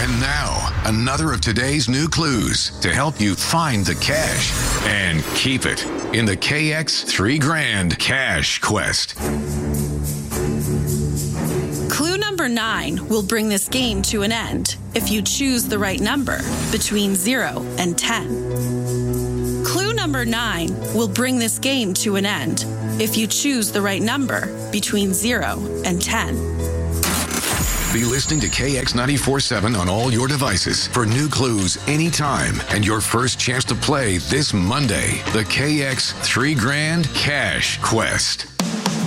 And now, another of today's new clues to help you find the cash and keep it in the KX 3 Grand Cash Quest. Clue number 9 will bring this game to an end if you choose the right number between 0 and 10. Clue number 9 will bring this game to an end if you choose the right number between 0 and 10. Be listening to KX 94.7 on all your devices for new clues anytime and your first chance to play this Monday, the KX 3 Grand Cash Quest.